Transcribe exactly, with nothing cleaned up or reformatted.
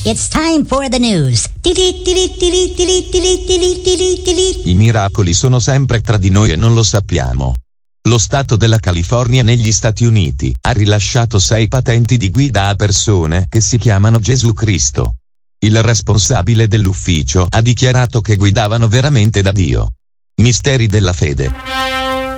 It's time for the news. I miracoli sono sempre tra di noi e non lo sappiamo. Lo Stato della California negli Stati Uniti ha rilasciato sei patenti di guida a persone che si chiamano Gesù Cristo. Il responsabile dell'ufficio ha dichiarato che guidavano veramente da Dio. Misteri della fede.